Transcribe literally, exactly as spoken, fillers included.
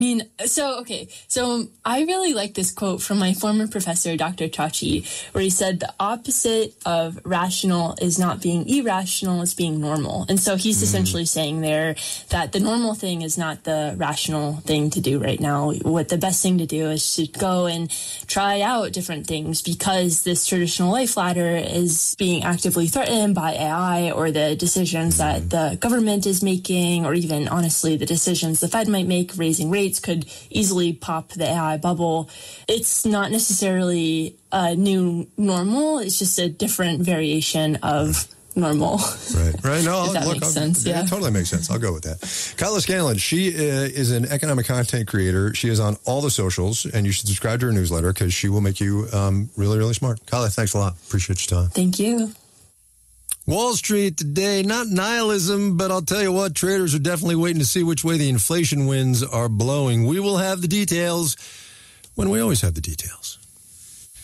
I mean, so, okay, so I really like this quote from my former professor, Doctor Chachi, where he said the opposite of rational is not being irrational, it's being normal. And so he's mm. essentially saying there that the normal thing is not the rational thing to do right now. What the best thing to do is to go and try out different things, because this traditional life ladder is being actively threatened by A I or the decisions that the government is making, or even, honestly, the decisions the Fed might make, raising rates could easily pop the A I bubble. It's not necessarily a new normal. It's just a different variation of normal. Right. Right. No, if that look, makes I'll, sense. Yeah. It totally makes sense. I'll go with that. Kyla Scanlon, she uh, is an economic content creator. She is on all the socials, and you should subscribe to her newsletter because she will make you um, really, really smart. Kyla, thanks a lot. Appreciate your time. Thank you. Wall Street today, not nihilism, but I'll tell you what, traders are definitely waiting to see which way the inflation winds are blowing. We will have the details when we always have the details.